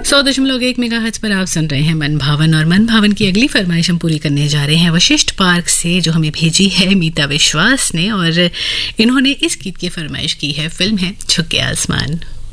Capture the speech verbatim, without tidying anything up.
सौ दशमलव एक मेगाहर्ट्ज पर आप सुन रहे हैं मन भावन, और मन भावन की अगली फरमाइश हम पूरी करने जा रहे हैं वशिष्ठ पार्क से, जो हमें भेजी है मीता विश्वास ने, और इन्होंने इस गीत की फरमाइश की है। फिल्म है झुके आसमान।